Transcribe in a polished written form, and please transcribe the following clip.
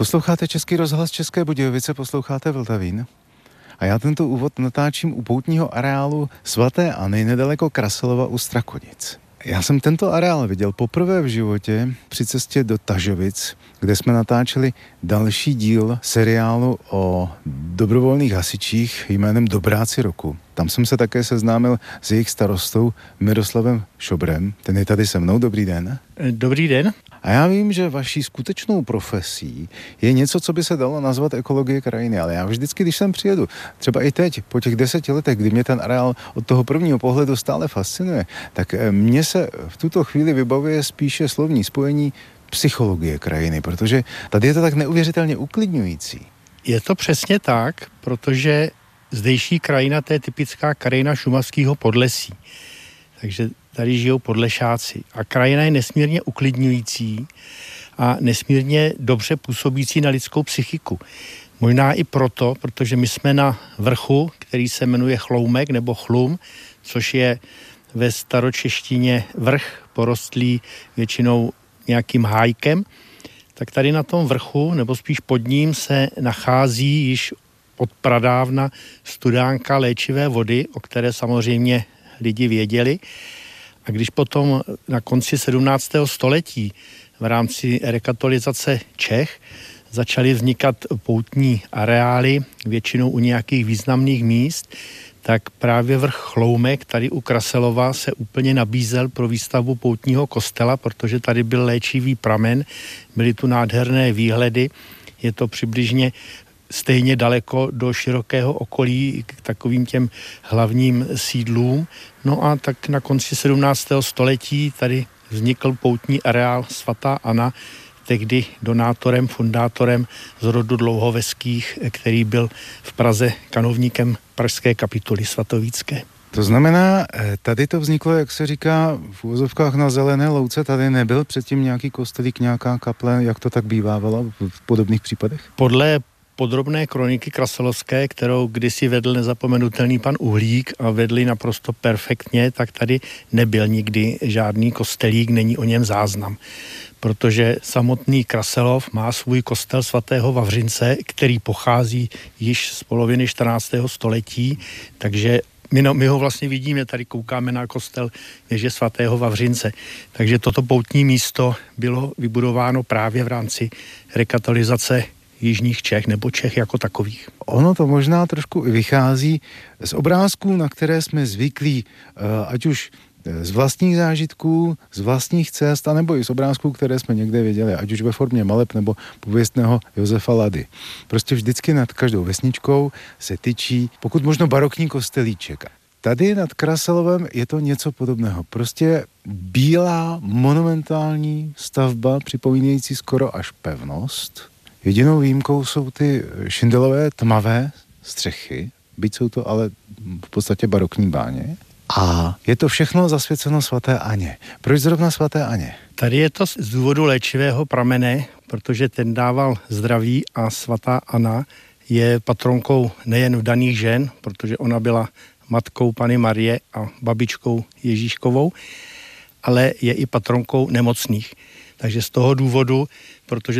Posloucháte Český rozhlas České Budějovice, posloucháte Vltavín. A já tento úvod natáčím u poutního areálu svaté Anny nedaleko Kraselova u Strakonic. Já jsem tento areál viděl poprvé v životě při cestě do Tažovic, kde jsme natáčeli další díl seriálu o dobrovolných hasičích jménem Dobráci roku. Tam jsem se také seznámil s jejich starostou Miroslavem Šobrem. Ten je tady se mnou. Dobrý den. Dobrý den. A já vím, že vaší skutečnou profesí je něco, co by se dalo nazvat ekologie krajiny, ale já vždycky, když sem přijedu, třeba i teď, po těch 10 letech, kdy mě ten areál od toho prvního pohledu stále fascinuje, tak mně se v tuto chvíli vybavuje spíše slovní spojení psychologie krajiny, protože tady je to tak neuvěřitelně uklidňující. Je to přesně tak, protože zdejší krajina, to je typická krajina šumavského podlesí. Takže tady žijou podlešáci. A krajina je nesmírně uklidňující a nesmírně dobře působící na lidskou psychiku. Možná i proto, protože my jsme na vrchu, který se jmenuje Chloumek nebo Chlum, což je ve staročeštině vrch porostlý většinou nějakým hájkem, tak tady na tom vrchu, nebo spíš pod ním, se nachází již od pradávna studánka léčivé vody, o které samozřejmě lidi věděli. A když potom na konci 17. století v rámci rekatolizace Čech začaly vznikat poutní areály, většinou u nějakých významných míst, tak právě vrch Chloumek tady u Kraselova se úplně nabízel pro výstavbu poutního kostela, protože tady byl léčivý pramen, byly tu nádherné výhledy, je to přibližně stejně daleko do širokého okolí k takovým těm hlavním sídlům. No a tak na konci 17. století tady vznikl poutní areál svatá Anna, tehdy donátorem, fundátorem z rodu Dlouhoveských, který byl v Praze kanovníkem pražské kapituly svatovícké. To znamená, tady to vzniklo, jak se říká, v uvozovkách na zelené louce, tady nebyl předtím nějaký kostelík, nějaká kaple, jak to tak bývávalo v podobných případech? Podle podrobné kroniky kraselovské, kterou kdysi vedl nezapomenutelný pan Uhlík a vedli naprosto perfektně, tak tady nebyl nikdy žádný kostelík, není o něm záznam. Protože samotný Kraselov má svůj kostel svatého Vavřince, který pochází již z poloviny 14. století, takže my ho vlastně vidíme, tady koukáme na kostel věže svatého Vavřince. Takže toto poutní místo bylo vybudováno právě v rámci rekatolizace jižních Čech nebo Čech jako takových. Ono to možná trošku vychází z obrázků, na které jsme zvyklí, ať už z vlastních zážitků, z vlastních cest, anebo i z obrázků, které jsme někde viděli, ať už ve formě maleb nebo pověstného Josefa Lady. Prostě vždycky nad každou vesničkou se tyčí, pokud možno barokní kostelíček. Tady nad Kraselovem je to něco podobného. Prostě bílá, monumentální stavba, připomínající skoro až pevnost. Jedinou výjimkou jsou ty šindelové tmavé střechy, byť jsou to ale v podstatě barokní báně. A je to všechno zasvěceno svaté Anně. Proč zrovna svaté Anně? Tady je to z důvodu léčivého pramene, protože ten dával zdraví a svatá Anna je patronkou nejen vdaných žen, protože ona byla matkou Panny Marie a babičkou Ježíškovou, ale je i patronkou nemocných. Takže z toho důvodu, protože